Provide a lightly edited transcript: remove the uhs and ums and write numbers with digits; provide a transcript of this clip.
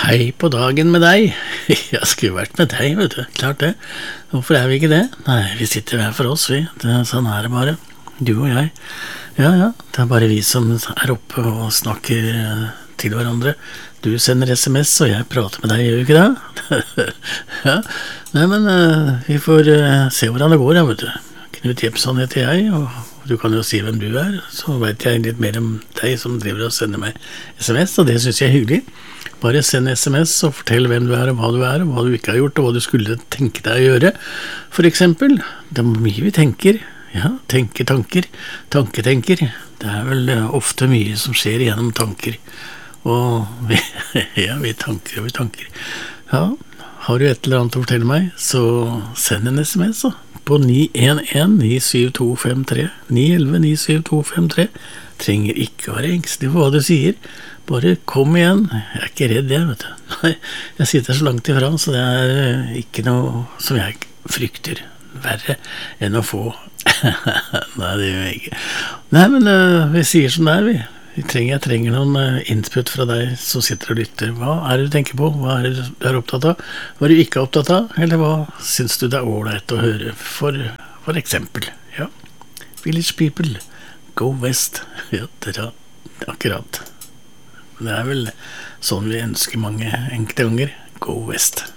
Hei på dagen med deg. Jeg skulle vært med deg, vet du. Klart det. Hvorfor er vi ikke det? Nei, vi sitter her for oss, vi. Sånn er det bare. Du og jeg. Ja, det er bare vi som er oppe og snakker til hverandre. Du sender SMS, og jeg prater med deg, gjør vi ikke det? Ja. Nei, men vi får se hvordan det går, vet du. Knut Jepsson heter jeg, og du kan jo si hvem du er. Så vet jeg litt mer om deg som driver og sender meg SMS, og det synes jeg er hyggelig. Bare send SMS og fortell hvem du er, og hva du ikke har gjort, og hva du skulle tenke deg å gjøre. For eksempel, det er mye vi tenker. Ja, tanker. Det er vel ofte mye som skjer gjennom tanker. Og vi tanker. Ja, har du et eller annet å fortelle meg, så send en SMS da. På 911-97253. 911-97253. Trenger ikke være engstelig for hva du sier. Bare kom igjen. Jeg er ikke redd, jeg, vet du. Nei, jeg sitter så langt ifra, så det er ikke noe som jeg frykter verre enn å få. Nei, det gjør jeg ikke. Nei, men vi sier som det er, vi. Jeg trenger noen input fra deg som sitter og lytter. Hva er det du tenker på? Hva er det du er opptatt av? Hva er du ikke opptatt av? Eller hva synes du det er ordentlig å høre? For eksempel, ja. Village People, Go West. Ja, det er akkurat. Det er vel sånn vi ønsker mange enkelte ganger. Go West.